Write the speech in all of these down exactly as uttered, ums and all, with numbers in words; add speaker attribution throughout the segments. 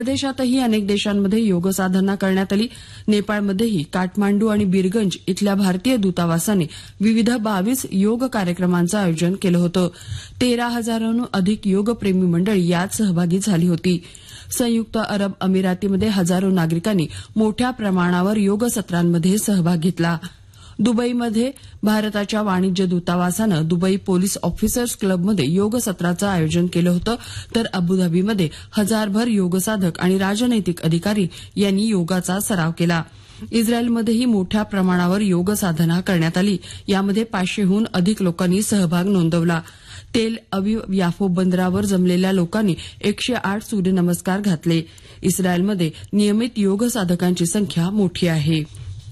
Speaker 1: परदेशातही अनेक देशांमध्ये योग साधना करण्यात आली. नेपाळमध्येही काठमांडू आणि बीरगंज इथल्या भारतीय दूतावासाने विविध बावीस योग कार्यक्रमांचं आयोजन केलं होतं. तेरा हजारांहून अधिक योगप्रेमी मंडळी यात सहभागी झाली होती. संयुक्त अरब अमिरातीमध्ये हजारो नागरिकांनी मोठ्या प्रमाणावर योग सत्रांमध्ये सहभाग घेतला. दुबईमध्ये भारताच्या वाणिज्य दूतावासानं दुबई पोलीस ऑफिसर्स क्लबमध्ये योग सत्राचं आयोजन केलं होतं, तर अबुधाबीमध्ये हजारभर योगसाधक आणि राजनैतिक अधिकारी यांनी योगाचा सराव केला. इस्रायलमध्येही मोठ्या प्रमाणावर योग साधना करण्यात आली. यामध्ये पाचशेहून अधिक लोकांनी सहभाग नोंदवला. तेल अविव याफो बंदरावर जमलेल्या लोकांनी एकशे आठ सूर्यनमस्कार घातले. इस्रायलमध्ये नियमित योग साधकांची संख्या मोठी आहे.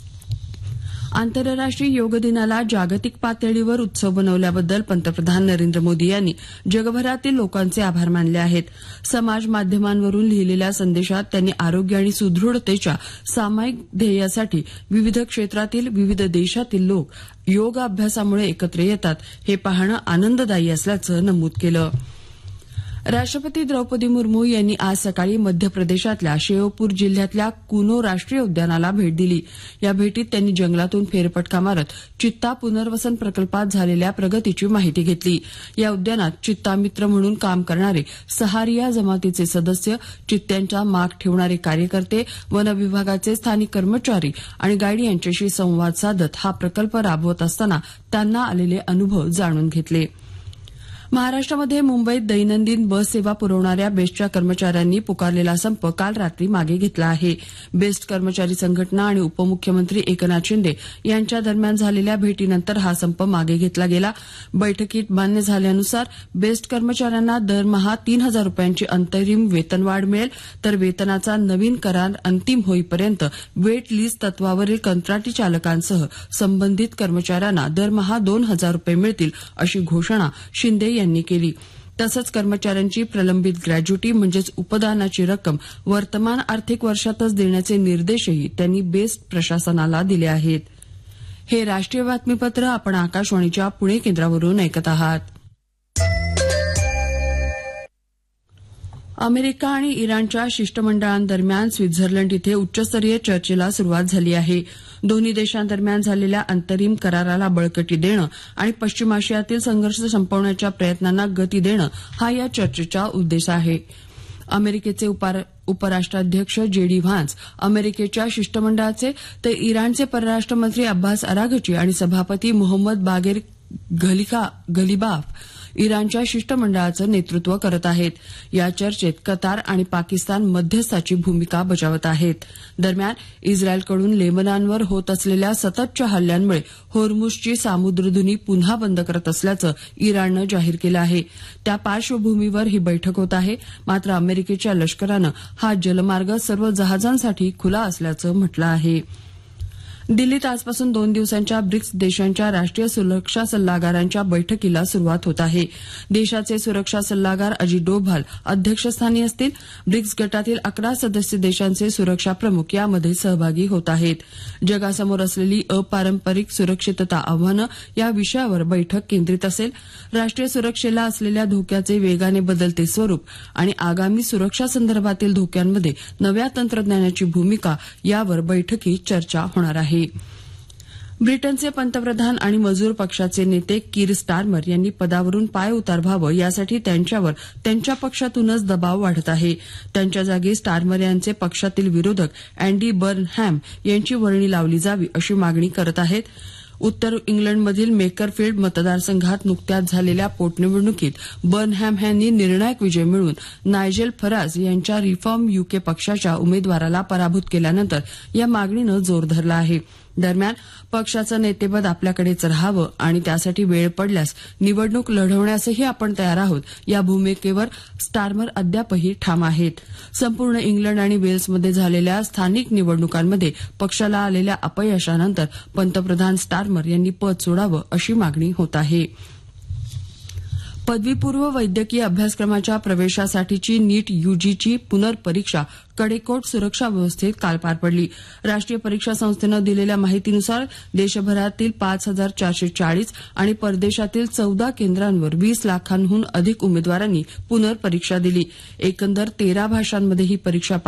Speaker 1: आंतरराष्ट्रीय योग दिनाला जागतिक पातळीवर उत्सव बनवल्याबद्दल पंतप्रधान नरेंद्र मोदी यांनी जगभरातील लोकांचे आभार मानले आहेत. समाज माध्यमांवरून लिहिलेल्या संदेशात त्यांनी आरोग्य आणि सुदृढतेच्या सामायिक ध्येयासाठी विविध क्षेत्रातील विविध देशातील लोक योग अभ्यासामुळे एकत्र येतात हे पाहणं आनंददायी असल्याचं नमूद केलं. राष्ट्रपती द्रौपदी मुर्मू यांनी आज सकाळी मध्य प्रदेशातल्या शेओपूर जिल्ह्यातल्या कुनो राष्ट्रीय उद्यानाला भेट दिली. या भेटीत त्यांनी जंगलातून फेरफटका मारत चित्ता पुनर्वसन प्रकल्पात झालेल्या प्रगतीची माहिती घेतली. या उद्यानात चित्ता मित्र म्हणून काम करणारे सहारिया जमातीचे सदस्य, चित्त्यांचा माग ठेवणारे कार्यकर्ते, वनविभागाचे स्थानिक कर्मचारी आणि गाईड यांच्याशी संवाद साधत हा प्रकल्प राबवत असताना त्यांना आलेले अनुभव जाणून घेतले. महाराष्ट्रामध्ये मुंबईत दैनंदिन बस सेवा पुरवणाऱ्या बेस्टच्या कर्मचाऱ्यांनी पुकारलेला संप काल रात्री मागे घेतला आहे. बेस्ट कर्मचारी संघटना आणि उपमुख्यमंत्री एकनाथ शिंदे यांच्या दरम्यान झालेल्या भेटीनंतर हा संप मागे घेतला गेला. बैठकीत मान्य झाल्यानुसार बेस्ट कर्मचाऱ्यांना दरमहा तीन हजार रुपयांची अंतरिम वेतनवाढ मिळेल, तर वेतनाचा नवीन करार अंतिम होईपर्यंत वेट लिस्ट तत्वावरील कंत्राटी चालकांसह संबंधित कर्मचाऱ्यांना दरमहा दोन हजार रुपये मिळतील, अशी घोषणा शिंदे यांनी केली. तसंच कर्मचाऱ्यांची प्रलंबित ग्रॅज्युटी म्हणजेच उपदानाची रक्कम वर्तमान आर्थिक वर्षातच देण्याचे निर्देशही त्यांनी बेस्ट प्रशासनाला दिले आहेत. हे राष्ट्रीय बातमीपत्र आपण आकाशवाणीच्या पुणे केंद्रावरून ऐकत आहात. अमेरिका आणि इराणच्या शिष्टमंडळांदरम्यान स्वित्झर्लंड इथे उच्चस्तरीय चर्चेला सुरुवात झाली आहे. दोन्ही देशांदरम्यान झालेल्या अंतरिम कराराला बळकटी देणं आणि पश्चिम आशियातील संघर्ष संपवण्याच्या प्रयत्नांना गती देणं हा या चर्चेचा उद्देश आहे. अमेरिकेचे उपराष्ट्राध्यक्ष जे डी व्हान्स अमेरिकेच्या शिष्टमंडळाचे, तर इराणचे परराष्ट्र मंत्री अब्बास अराघची आणि सभापती मोहम्मद बागेर घलिबाफ इराणच्या शिष्टमंडळाचं नेतृत्व करत आहेत. या चर्चेत कतार आणि पाकिस्तान मध्यस्थाची भूमिका बजावत आहेत. दरम्यान इस्रायलकडून लेबनॉनवर होत असलेल्या सततच्या हल्ल्यांमुळे होर्मुझची सामुद्रधुनी पुन्हा बंद करत असल्याचं इराणनं जाहीर केलं आहे. त्या पार्श्वभूमीवर ही बैठक होत आहे. मात्र अमेरिकेच्या लष्करानं हा जलमार्ग सर्व जहाजांसाठी खुला असल्याचं म्हटलं आहे. दिल्लीत आजपासून दोन दिवसांच्या ब्रिक्स देशांच्या राष्ट्रीय सुरक्षा सल्लागारांच्या बैठकीला सुरुवात होत आहे. देशाचे सुरक्षा सल्लागार अजित डोभाल अध्यक्षस्थानी असतील. ब्रिक्स गटातील अकरा सदस्य देशांचे सुरक्षा प्रमुख यामध्ये सहभागी होत आहेत. जगासमोर असलेली अपारंपरिक सुरक्षितता आव्हानं या विषयावर बैठक केंद्रित असेल. राष्ट्रीय सुरक्षेला असलेल्या धोक्याचे वेगाने बदलते स्वरूप आणि आगामी सुरक्षासंदर्भातील धोक्यांमध्ये नव्या तंत्रज्ञानाची भूमिका यावर बैठकीत चर्चा होणार आहे. ब्रिटनचे पंतप्रधान आणि मजूर पक्षाचे नेते कीर स्टारमर यांनी पदावरून पाय उतार व्हावं यासाठी त्यांच्यावर त्यांच्या पक्षातूनच दबाव वाढत आहे. त्यांच्या जागी स्टारमर यांचे पक्षातील विरोधक अँडी बर्नहॅम यांची वर्णी लावली जावी अशी मागणी करत आहेत. उत्तर इंग्लंडमधील मेकरफील्ड मतदारसंघात नुकत्याच झालेल्या पोटनिवडणुकीत बर्नहॅम यांनी निर्णायक विजय मिळवून नायजेल फराज यांच्या रिफॉर्म यूके पक्षाच्या उमेदवाराला पराभूत केल्यानंतर या मागणीनं जोर धरला आहे. दरम्यान पक्षाचं नेतेपद आपल्याकडेच राहावं आणि त्यासाठी वेळ पडल्यास निवडणूक लढवण्यासही आपण तयार आहोत या भूमिकेवर स्टारमर अद्यापही ठाम आहेत. संपूर्ण इंग्लंड आणि वेल्समध्ये झालेल्या स्थानिक निवडणुकांमध्ये पक्षाला आलेल्या अपयशानंतर पंतप्रधान स्टारमर यांनी पद सोडावं अशी मागणी होत आहे. पदवीपूर्व वैद्यकीय अभ्यासक्रमाच्या प्रवेशासाठीची नीट यूजीची पुनर्परीक्षा कडेकोट सुरक्षा व्यवस्थेत काल पार पडली. राष्ट्रीय परीक्षा संस्थेनं दिलेल्या माहितीनुसार देशभरातील पाच हजार चारशे चाळीस आणि परदेशातील चौदा केंद्रांवर वीस लाखांहून अधिक उमेदवारांनी पुनर्परीक्षा दिली. एकंदर तेरा भाषांमध्ये ही परीक्षा